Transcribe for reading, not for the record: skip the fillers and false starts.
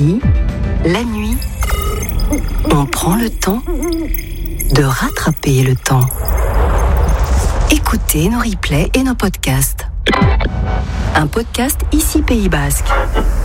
Ici, la nuit, on prend le temps de rattraper le temps. Écoutez nos replays et nos podcasts. Un podcast Ici Pays Basque.